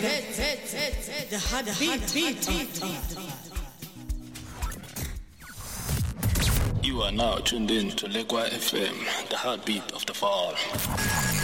The heartbeat. You are now tuned in to Legua FM, the heartbeat of the fall.